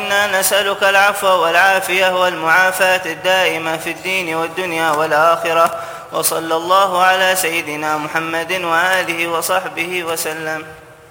إنا نسألك العفو والعافية والمعافاة الدائمة في الدين والدنيا والآخرة. وصلى الله على سيدنا محمد وآله وصحبه وسلم.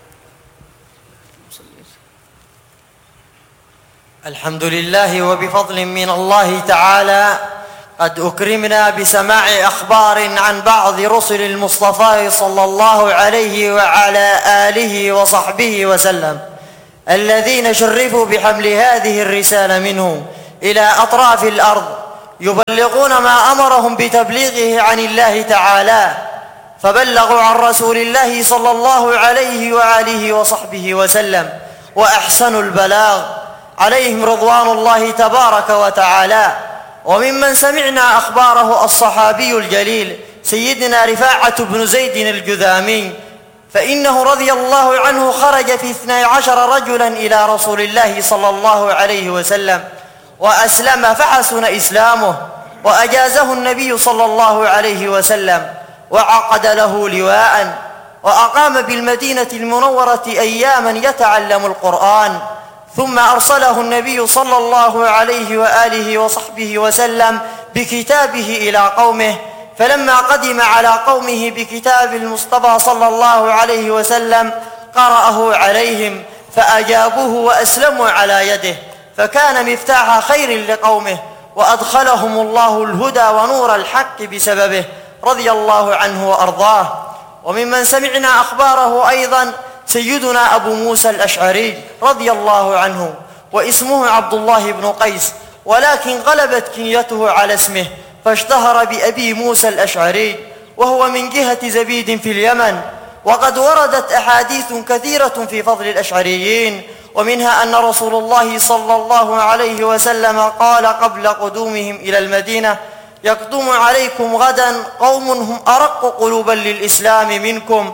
الحمد لله، وبفضل من الله تعالى قد أكرمنا بسماع أخبار عن بعض رسل المصطفى صلى الله عليه وعلى آله وصحبه وسلم، الذين شرفوا بحمل هذه الرسالة منه إلى أطراف الأرض، يبلغون ما أمرهم بتبليغه عن الله تعالى، فبلغوا عن رسول الله صلى الله عليه وآله وصحبه وسلم وأحسنوا البلاغ، عليهم رضوان الله تبارك وتعالى. وممن سمعنا أخباره الصحابي الجليل سيدنا رفاعة بن زيد الجذامي، فإنه رضي الله عنه خرج في 12 رجلا إلى رسول الله صلى الله عليه وسلم وأسلم، فحسن إسلامه، وأجازه النبي صلى الله عليه وسلم وعقد له لواء، وأقام بالمدينة المنورة أياما يتعلم القرآن، ثم أرسله النبي صلى الله عليه وآله وصحبه وسلم بكتابه إلى قومه، فلما قدم على قومه بكتاب المصطفى صلى الله عليه وسلم قرأه عليهم فأجابوه وأسلموا على يده، فكان مفتاح خير لقومه، وأدخلهم الله الهدى ونور الحق بسببه، رضي الله عنه وأرضاه. وممن سمعنا أخباره أيضا سيدنا أبو موسى الأشعري رضي الله عنه، واسمه عبد الله بن قيس، ولكن غلبت كنيته على اسمه فاشتهر بأبي موسى الأشعري، وهو من جهة زبيد في اليمن. وقد وردت أحاديث كثيرة في فضل الأشعريين، ومنها أن رسول الله صلى الله عليه وسلم قال قبل قدومهم إلى المدينة: يقدم عليكم غدا قوم هم أرق قلوبا للإسلام منكم،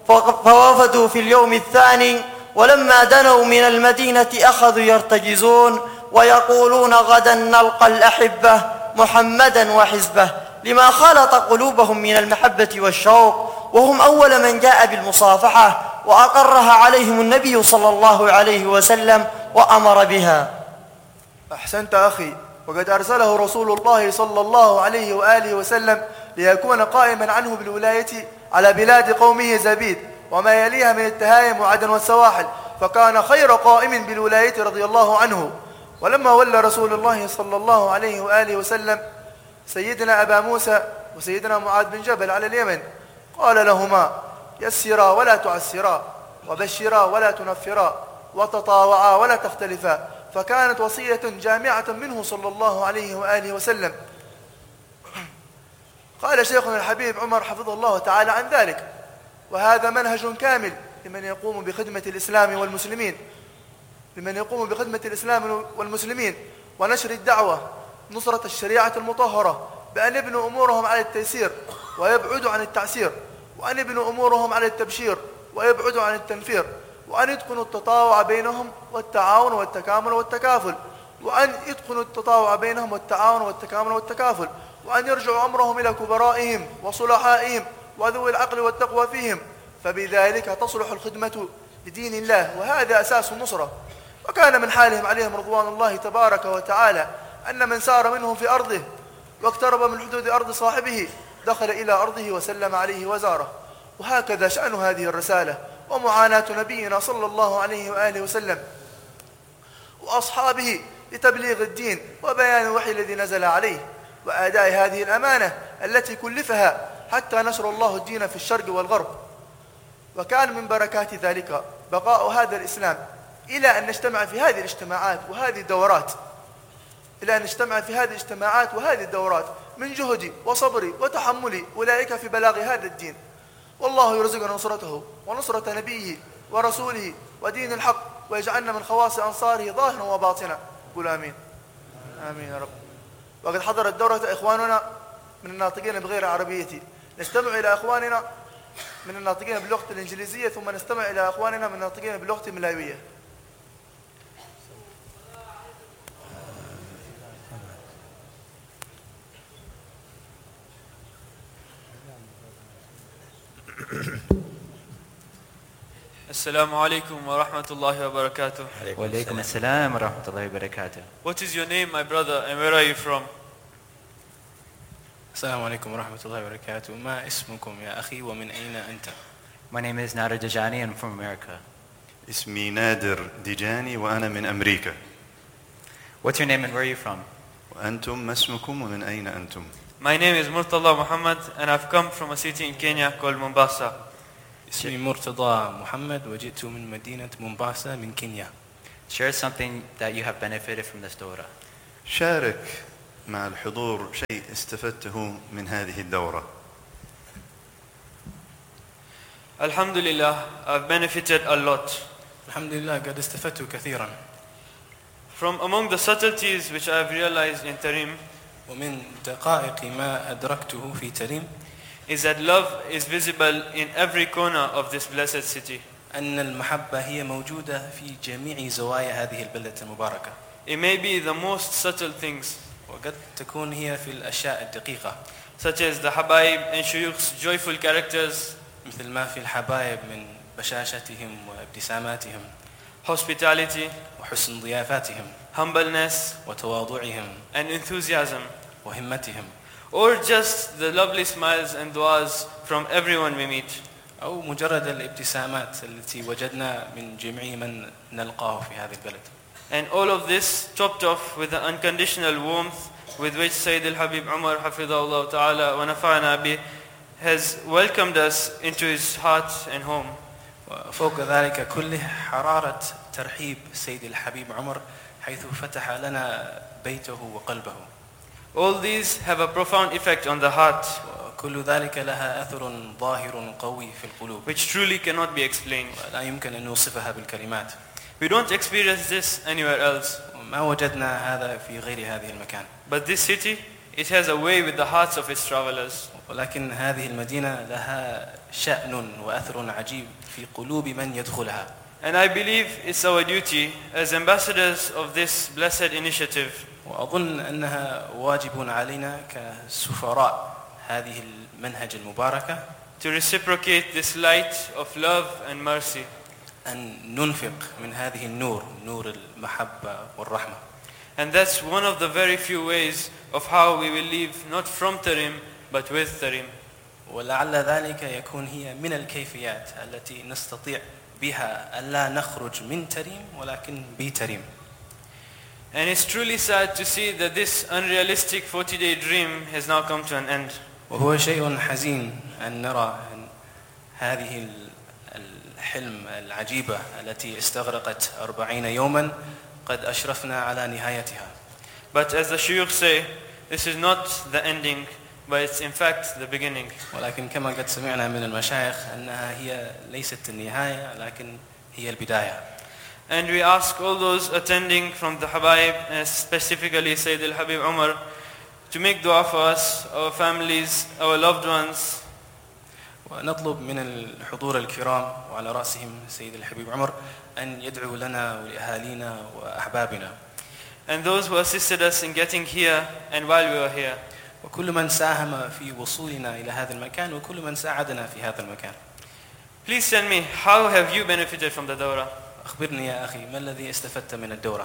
فوفدوا في اليوم الثاني، ولما دنوا من المدينة أخذوا يرتجزون ويقولون: غدا نلقى الأحبة محمدا وحزبه، لما خلط قلوبهم من المحبة والشوق، وهم أول من جاء بالمصافحة وأقرها عليهم النبي صلى الله عليه وسلم وأمر بها. أحسنت أخي، وقد أرسله رسول الله صلى الله عليه وآله وسلم ليكون قائما عنه بالولاية على بلاد قومه زبيد وما يليها من التهايم وعدن والسواحل، فكان خير قائم بالولاية رضي الله عنه. ولما ولى رسول الله صلى الله عليه وآله وسلم سيدنا أبا موسى وسيدنا معاذ بن جبل على اليمن، قال لهما: يسرا ولا تعسرا، وبشرا ولا تنفرا، وتطاوعا ولا تختلفا. فكانت وصية جامعة منه صلى الله عليه وآله وسلم. قال شيخنا الحبيب عمر حفظه الله تعالى عن ذلك: وهذا منهج كامل لمن يقوم بخدمة الإسلام والمسلمين، ونشر الدعوة، نصرة الشريعة المطهرة، بأن يبنوا أمورهم على التيسير ويبعدوا عن التعسير، وأن يبنوا أمورهم على التبشير ويبعدوا عن التنفير، وأن يتقنوا التطاوع بينهم والتعاون والتكامل والتكافل، وأن يرجعوا أمرهم إلى كبرائهم وصلحائهم وذوي العقل والتقوى فيهم، فبذلك تصلح الخدمة لدين الله، وهذا أساس النصرة. وكان من حالهم عليهم رضوان الله تبارك وتعالى أن من سار منهم في أرضه واقترب من حدود أرض صاحبه دخل إلى أرضه وسلم عليه وزاره. وهكذا شأن هذه الرسالة ومعاناة نبينا صلى الله عليه وآله وسلم وأصحابه لتبليغ الدين وبيان الوحي الذي نزل عليه، وأداء هذه الأمانة التي كلفها حتى نشر الله الدين في الشرق والغرب. وكان من بركات ذلك بقاء هذا الإسلام إلى أن نجتمع في هذه الاجتماعات وهذه الدورات، من جهدي وصبري وتحملي أولئك في بلاغ هذا الدين. والله يرزقنا نصرته ونصرة نبيه ورسوله ودين الحق، ويجعلنا من خواص أنصاره ظاهرا وباطنا. قل آمين. آمين يا رب. وقد حضر الدورة إخواننا من الناطقين بغير عربية، نستمع إلى أخواننا من الناطقين باللغة الإنجليزية، ثم نستمع إلى أخواننا من الناطقين باللغة الملاوية. Assalamu alaikum wa rahmatullahi wa barakatuh. وعليكم السلام ورحمة الله وبركاته. What is your name, my brother, and where are you from? السلام عليكم ورحمة الله وبركاته. ما اسمكم يا أخي ومن أين أنت؟ My name is Nader Dajani and I'm from America. اسمي نادر ديجاني وأنا من أمريكا. What's your name and where are you from? وأنتم ما اسمكم ومن أين أنتم؟ My name is Murtala Muhammad, and I've come from a city in Kenya called Mombasa. اسمي مرتضى محمد وجئت من مدينة مومباسا من كينيا. Share something that you have benefited from this Dawrah. شارك مع الحضور شيء استفدته من هذه الدورة. Alhamdulillah, I've benefited a lot. الحمد لله قد استفدت كثيرا. From among the subtleties which I've realized in Tarim ومن دقائق ما أدركته في تريم is that love is visible in every corner of this blessed city. أن المحبة هي موجودة في جميع زوايا هذه البلدة المباركة. It may be the most subtle things, وقد تكون هي في الأشياء الدقيقة such as the Habaib and Shuyukh's joyful characters, مثل ما في الحبايب من بشاشتهم وابتساماتهم hospitality, وحسن ضيافاتهم humbleness, وتواضعهم and enthusiasm, وهمتهم or just the lovely smiles and du'as from everyone we meet. أو مجرد الابتسامات التي وجدنا من جميع من نلقاه في هذه البلد. And all of this topped off with the unconditional warmth with which Sayyid al-Habib Umar Hafidahullah Ta'ala wa nafa'ana bih has welcomed us into his heart and home. وفوق ذلك كله حرارة ترحيب سيد الحبيب عمر حيث فتح لنا بيته وقلبه. All these have a profound effect on the heart, وكل ذلك لها أثر ظاهر قوي في القلوب which truly cannot be explained. لا يمكن أن نوصفها بالكلمات. We don't experience this anywhere else. ما وجدنا هذا في غير هذه المكان. But this city, it has a way with the hearts of its travelers. ولكن هذه المدينة لها شأن وأثر عجيب في قلوب من يدخلها. And I believe it's our duty as ambassadors of this blessed initiative وأظن أنها واجب علينا كسفراء هذه المنهج المباركة to reciprocate this light of love and mercy. أن ننفق من هذه النور نور المحبة والرحمة. And that's one of the very few ways of how we will live not from Tarim but with Tarim. ولعل ذلك يكون هي من الكيفيات التي نستطيع بها ألا نخرج من تريم ولكن بتريم. And it's truly sad to see that this unrealistic 40-day dream has now come to an end. وهو شيء حزين أن نرى أن هذه الحلم العجيبة التي استغرقت 40 يوما قد أشرفنا على نهايتها. But as the shuyukh say, this is not the ending, but it's in fact the beginning. ولكن كما قد سمعنا من المشايخ أنها هي ليست النهاية لكن هي البداية. And we ask all those attending from the Habaib, and specifically Sayyid al-Habib Umar, to make dua for us, our families, our loved ones. ونطلب من الحضور الكرام وعلى رأسهم سيد الحبيب عمر أن يدعو لنا ولأهالينا وأحبابنا. And those who assisted us in getting here and while we were here. وكل من ساهم في وصولنا إلى هذا المكان وكل من ساعدنا في هذا المكان. Please tell me, how have you benefited from the dawrah? أخبرني يا أخي ما الذي استفدت من الدورة؟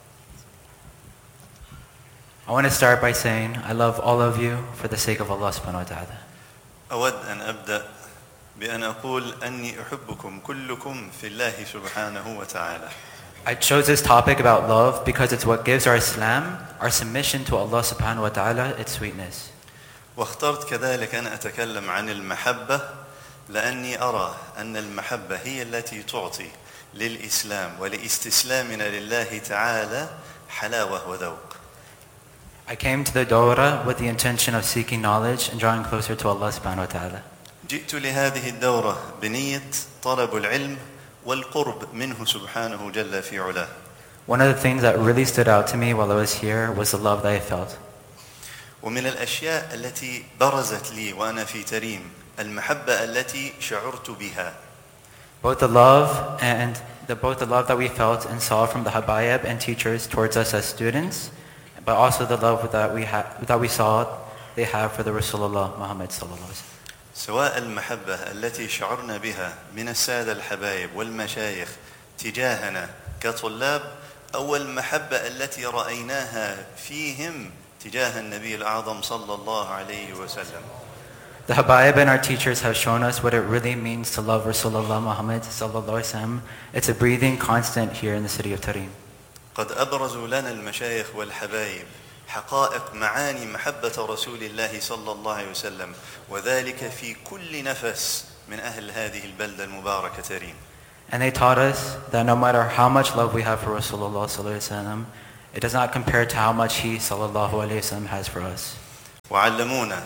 I want to start by saying I love all of you for the sake of Allah subhanahu wa ta'ala. أود أن أبدأ بأن أقول أني أحبكم كلكم في الله سبحانه وتعالى. I chose this topic about love because it's what gives our Islam, our submission to Allah subhanahu wa ta'ala, its sweetness. واخترت كذلك أن أتكلم عن المحبة لأني أرى أن المحبة هي التي تعطي للإسلام ولاستسلامنا لله تعالى حلاوة وذوق. I came to the Dawrah with the intention of seeking knowledge and drawing closer to Allah subhanahu wa ta'ala. جئت لهذه الدورة بنية طلب العلم والقرب منه سبحانه جل في علاه. One of the things that really stood out to me while I was here was the love that I felt. ومن الأشياء التي برزت لي وأنا في تريم المحبة التي شعرت بها. Both the love that we felt and saw from the Habayib and teachers towards us as students, but also the love that we saw they have for the Rasulullah Muhammad sallallahu alaihi wasallam. سواء المحبة التي شعرنا بها من السادة الحبايب والمشايخ تجاهنا كطلاب أو المحبة التي رأيناها فيهم تجاه النبي الأعظم صلى الله عليه وسلم. The Habaib and our teachers have shown us what it really means to love Rasulullah Muhammad sallallahu alaihi wasallam. It's a breathing constant here in the city of Tarim. قد أبرزوا لنا المشايخ والحبايب حقائق معاني محبة رسول الله صلى الله عليه وسلم وذلك في كل نفس من أهل هذه البلدة المباركة تريم. And they taught us that no matter how much love we have for Rasulullah sallallahu alaihi wasallam, it does not compare to how much he sallallahu alaihi wasallam has for us. وعلمونا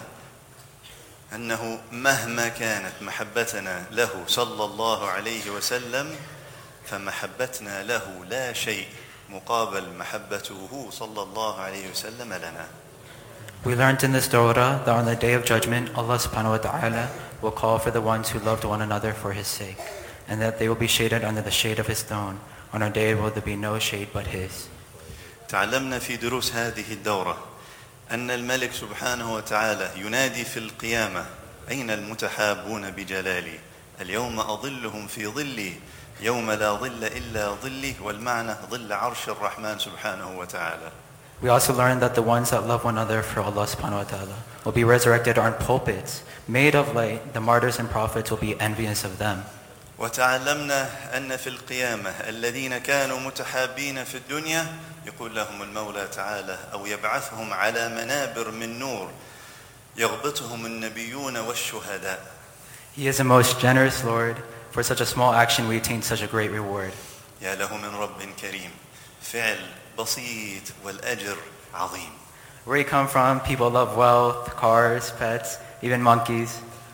أنه مهما كانت محبتنا له صلى الله عليه وسلم فمحبتنا له لا شيء مقابل محبته صلى الله عليه وسلم لنا. We learned in this Torah that on the day of judgment, Allah subhanahu wa ta'ala will call for the ones who loved one another for his sake, and that they will be shaded under the shade of his throne. On our day will there be no shade but his. تعلمنا في دروس هذه الدورة أن الملك سبحانه وتعالى ينادي في القيامة أين المتحابون بجلالي اليوم أظلهم في ظلي يوم لا ظل إلا ظلي والمعنى ظل عرش الرحمن سبحانه وتعالى. We also learned that the ones that love one another for Allah subhanahu wa ta'ala will be resurrected on pulpits made of light. The martyrs and prophets will be envious of them. وتعلمنا أن في القيامة الذين كانوا متحابين في الدنيا يقول لهم المولى تعالى أو يبعثهم على منابر من نور يغبطهم النبيون والشهداء. He is the most generous Lord. For such a small action we attain such a great reward. يا له من رب كريم فعل بسيط والأجر عظيم. Where you come from, people love wealth, cars, pets, even monkeys.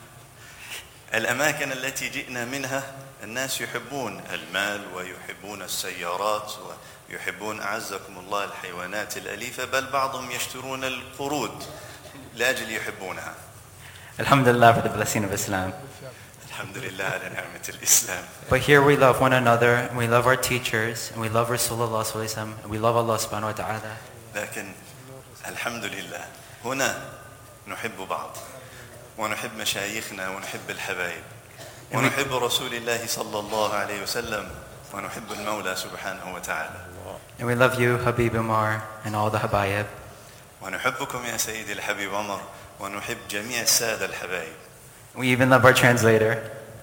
الأماكن التي جئنا منها الناس يحبون المال ويحبون السيارات ويحبون أعزكم الله الحيوانات الأليفة بل بعضهم يشترون القرود لأجل يحبونها. Alhamdulillah for the blessing of Islam. الحمد لله على نعمة الإسلام. But here we love one another, and we love our teachers, and we love Rasulullah sallallahu alaihi wasallam, and we love Allah subhanahu wa ta'ala. لكن الحمد لله هنا نحب بعض ونحب مشايخنا ونحب الحبايب ونحب رسول الله صلى الله عليه وسلم ونحب المولى سبحانه وتعالى. And we love you, Habib Umar, and all the Habayib. ونحبكم يا سيدي الحبيب عمر ونحب جميع السادة الحبايب. We even love our translator.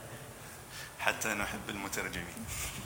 حتى نحب المترجمين.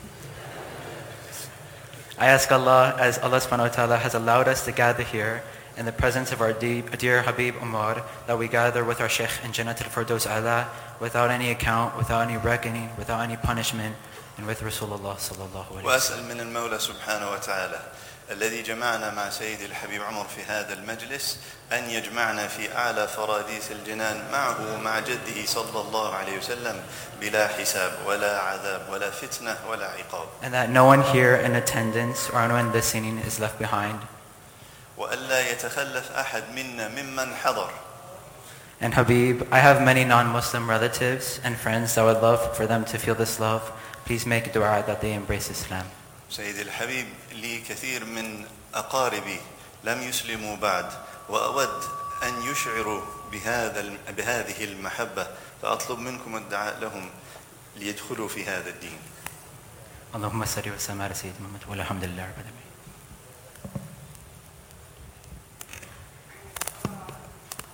I ask Allah, as Allah subhanahu wa ta'ala has allowed us to gather here in the presence of our dear Habib Umar, that we gather with our Shaykh in Jannat al-Firdaus A'la without any account, without any reckoning, without any punishment, and with Rasulullah sallallahu alayhi wa sallam. وأسأل من المولى سبحانه وتعالى الذي جمعنا مع سيد الحبيب عمر في هذا المجلس أن يجمعنا في أعلى فراديس الجنان معه ومع جده صلى الله عليه وسلم بلا حساب ولا عذاب ولا فتنة ولا عقاب. And that no one here in attendance or anyone listening is left behind. وألا يتخلف أحد منا ممن حضر. And Habib, I have many non-Muslim relatives and friends that would love for them to feel this love. Please make dua that they embrace Islam. سيد الحبيب لي كثير من أقاربي لم يسلموا بعد وأود أن يشعروا بهذه المحبة فأطلب منكم الدعاء لهم ليدخلوا في هذا الدين. اللهم صل وسلم على سيدنا محمد والحمد لله رب العالمين.